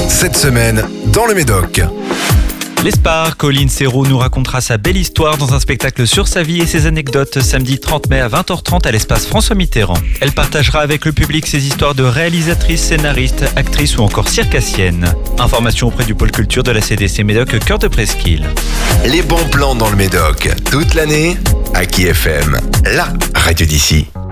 Cette semaine, dans le Médoc. L'Espar, Colline Serrault nous racontera sa belle histoire dans un spectacle sur sa vie et ses anecdotes samedi 30 mai à 20h30 à l'espace François Mitterrand. Elle partagera avec le public ses histoires de réalisatrice, scénariste, actrice ou encore circassienne. Information auprès du pôle culture de la CDC Médoc Cœur de Presqu'île. Les bons plans dans le Médoc, toute l'année, à Qui FM, la radio d'ici.